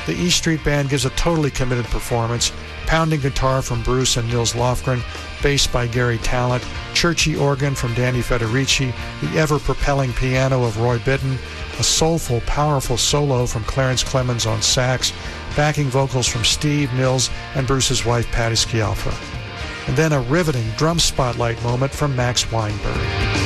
The E Street Band gives a totally committed performance. Pounding guitar from Bruce and Nils Lofgren, bass by Gary Talent, churchy organ from Danny Federici, the ever-propelling piano of Roy Bittan, a soulful, powerful solo from Clarence Clemens on sax, backing vocals from Steve, Nils, and Bruce's wife, Patti Scialfa. And then a riveting drum spotlight moment from Max Weinberg.